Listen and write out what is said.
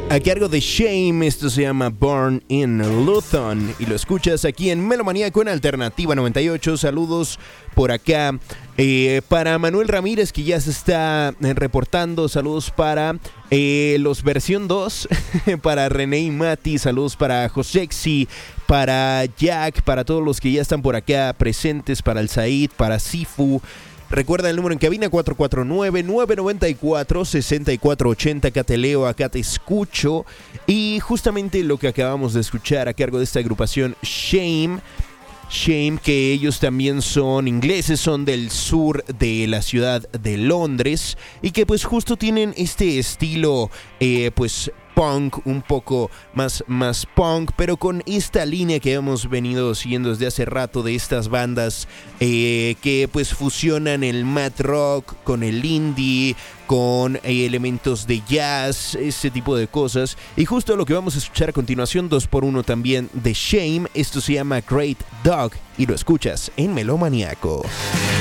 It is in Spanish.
A cargo de Shame, esto se llama Born in Luton y lo escuchas aquí en Melomaníaco en Alternativa 98. Saludos por acá para Manuel Ramírez, que ya se está reportando. Saludos para los versión 2, para René y Mati. Saludos para Josexi, para Jack, para todos los que ya están por acá presentes, para el Said, para Sifu. Recuerda el número en cabina 449-994-6480. Acá te leo, acá te escucho. Y justamente lo que acabamos de escuchar a cargo de esta agrupación Shame, que ellos también son ingleses, son del sur de la ciudad de Londres. Y que pues justo tienen este estilo pues punk, un poco más punk, pero con esta línea que hemos venido siguiendo desde hace rato de estas bandas que pues fusionan el math rock con el indie, con elementos de jazz, ese tipo de cosas. Y justo lo que vamos a escuchar a continuación, 2x1 también de Shame. Esto se llama Great Dog y lo escuchas en Melomaníaco.